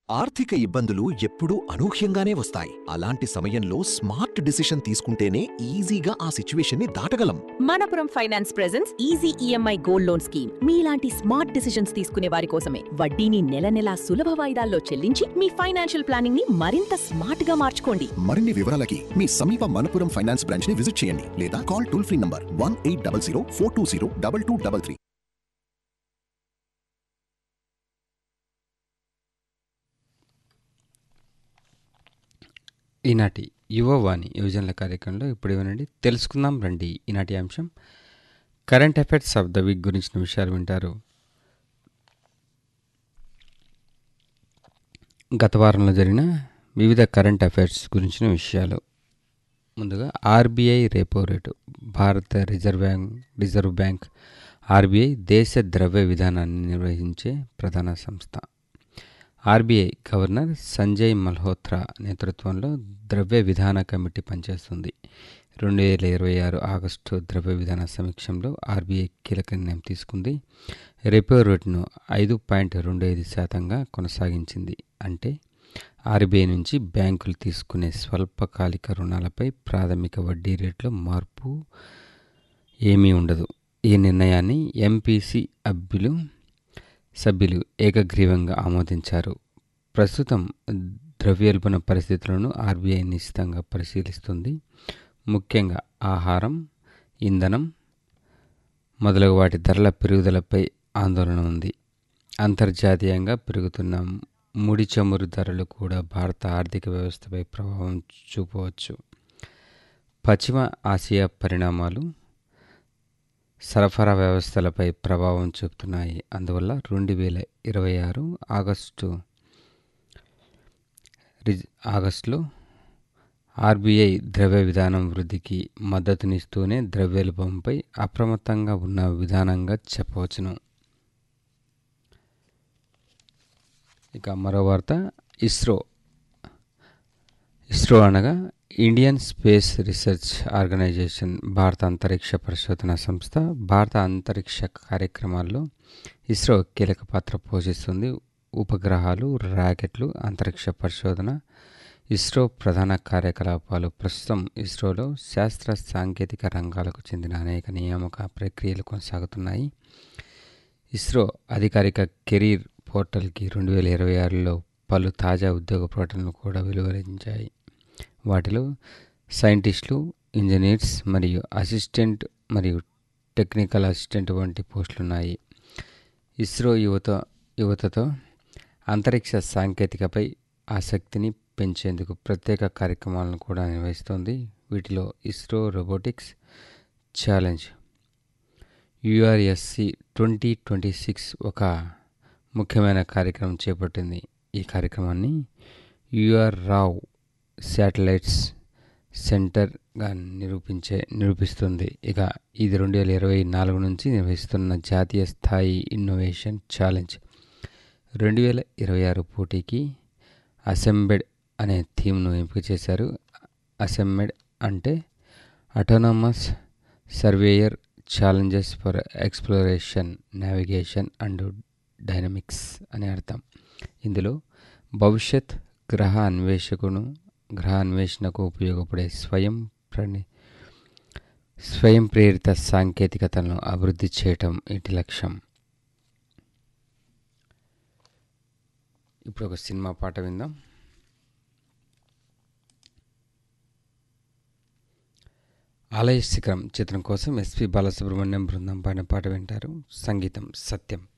ఆర్థిక ఇబ్బందులు ఎప్పుడూ అనూహ్యంగానే వస్తాయి. అలాంటి సమయంలో స్మార్ట్ డిసిషన్ తీసుకుంటేనే ఈజీగా ఆ సిచ్యువేషన్ని దాటగలం. Manappuram finance presence easy EMI gold loan scheme మీలాంటి స్మార్ట్ డిసిషన్స్ తీసుకునే వారి కోసమే. వడ్డీని నెల నెలా సులభ వాయిదాల్లో చెల్లించి మీ ఫైనాన్షియల్ ప్లానింగ్ ని మరింత స్మార్ట్ గా మార్చుకోండి. మరిన్ని వివరాలకి మీ సమీప మనపురం ఫైనాన్స్ బ్రాంచ్ ని విజిట్ చేయండి లేదా కాల్ టోల్ ఫ్రీ నంబర్ 1800 420 2233. ఈనాటి యువవాణి యువజనుల కార్యక్రమంలో ఇప్పుడు వినండి తెలుసుకుందాం రండి. ఈనాటి అంశం current affairs of the week గురించిన విషయాలు వింటారు. గత వారంలో జరిగిన వివిధ కరెంట్ అఫైర్స్ గురించిన విషయాలు. ముందుగా ఆర్బీఐ రెపో రేటు. భారత రిజర్వ్ బ్యాంక్ ఆర్బీఐ దేశ ద్రవ్య విధానాన్ని నిర్వహించే ప్రధాన సంస్థ. ఆర్బీఐ గవర్నర్ సంజయ్ మల్హోత్రా నేతృత్వంలో ద్రవ్య విధాన కమిటీ పనిచేస్తుంది. 2026 ఆగస్టు ద్రవ్య విధాన సమీక్షంలో ఆర్బీఐ కీలక నిర్ణయం తీసుకుంది. రెపో రేటును 5.25% కొనసాగించింది. అంటే ఆర్బీఐ నుంచి బ్యాంకులు తీసుకునే స్వల్పకాలిక రుణాలపై ప్రాథమిక వడ్డీ రేట్లో మార్పు ఏమీ ఉండదు. ఈ నిర్ణయాన్ని ఎంపీసీ సభ్యులు ఏకగ్రీవంగా ఆమోదించారు. ప్రస్తుతం ద్రవ్యోల్బణ పరిస్థితులను ఆర్బీఐ నిశితంగా పరిశీలిస్తుంది. ముఖ్యంగా ఆహారం, ఇంధనం మొదలగు వాటి ధరల పెరుగుదలపై ఆందోళన ఉంది. అంతర్జాతీయంగా పెరుగుతున్న ముడి చమురు ధరలు కూడా భారత ఆర్థిక వ్యవస్థపై ప్రభావం చూపవచ్చు. పశ్చిమ ఆసియా పరిణామాలు సరఫరా వ్యవస్థలపై ప్రభావం చూపుతున్నాయి. అందువల్ల 2026 ఆగస్టులో ఆర్బీఐ ద్రవ్య విధానం వృద్ధికి మద్దతునిస్తూనే ద్రవ్యోల్బణంపై అప్రమత్తంగా ఉన్న విధానంగా చెప్పవచ్చును. ఇక మరో వార్త, ఇస్రో అనగా ఇండియన్ స్పేస్ రీసెర్చ్ ఆర్గనైజేషన్ భారత అంతరిక్ష పరిశోధన సంస్థ. భారత అంతరిక్ష కార్యక్రమాల్లో ఇస్రో కీలక పాత్ర పోషిస్తుంది. ఉపగ్రహాలు, రాకెట్లు, అంతరిక్ష పరిశోధన ఇస్రో ప్రధాన కార్యకలాపాలు. ప్రస్తుతం ఇస్రోలో శాస్త్ర సాంకేతిక రంగాలకు చెందిన అనేక నియామక ప్రక్రియలు కొనసాగుతున్నాయి. ఇస్రో అధికారిక కెరీర్ పోర్టల్కి 2026లో పలు తాజా ఉద్యోగ ప్రకటనలు కూడా వెలువరించాయి. వాటిలో సైంటిస్టులు, ఇంజనీర్స్ మరియు అసిస్టెంట్ మరియు టెక్నికల్ అసిస్టెంట్ వంటి పోస్టులున్నాయి. ఇస్రో యువతతో అంతరిక్ష సాంకేతికపై ఆసక్తిని పెంచేందుకు ప్రత్యేక కార్యక్రమాలను కూడా నిర్వహిస్తోంది. వీటిలో ఇస్రో రోబోటిక్స్ ఛాలెంజ్ URSC 2026 ఒక ముఖ్యమైన కార్యక్రమం చేపట్టింది. ఈ కార్యక్రమాన్ని UR రావ్ శాటిలైట్స్ సెంటర్గా నిరూపిస్తుంది. ఇక ఇది 2024 నుంచి నిర్వహిస్తున్న జాతీయ స్థాయి ఇన్నోవేషన్ ఛాలెంజ్. 2026 పోటీకి అసెంబెడ్ అనే థీమ్ను ఎంపిక చేశారు. అసెంబెడ్ అంటే autonomous surveyor challenges for exploration, navigation and dynamics అని అర్థం. ఇందులో భవిష్యత్ గ్రహ అన్వేషణకు ఉపయోగపడే స్వయం ప్రేరిత సాంకేతికతలను అభివృద్ధి చేయటం వీటి లక్ష్యం. ఇప్పుడు ఒక సినిమా పాట విందాం. ఆలయ శిఖరం చిత్రం కోసం ఎస్పి బాలసుబ్రహ్మణ్యం బృందం పాడిన పాట వింటారు. సంగీతం సత్యం.